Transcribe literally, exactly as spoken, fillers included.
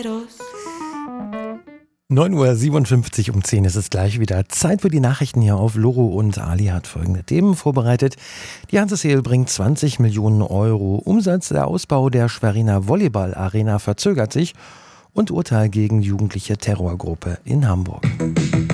neun Uhr siebenundfünfzig um zehn ist es gleich wieder Zeit für die Nachrichten hier auf Loro, und Ali hat folgende Themen vorbereitet. Die Hanseseel bringt zwanzig Millionen Euro Umsatz, der Ausbau der Schweriner Volleyball-Arena verzögert sich und Urteil gegen jugendliche Terrorgruppe in Hamburg.